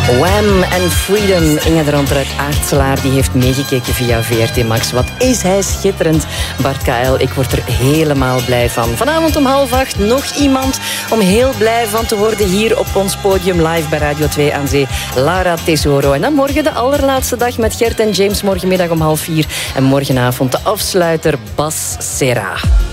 Wham en Freedom. Inge de Ronter uit Aartselaar die heeft meegekeken via VRT Max. Wat is hij schitterend, Bart Kael. Ik word er helemaal blij van. Vanavond om 7:30 nog iemand om heel blij van te worden hier op ons podium live bij Radio 2 aan Zee. Lara Tesoro. En dan morgen de allerlaatste dag met Gert en James morgenmiddag om 3:30. En morgenavond de afsluiter Bas Serra.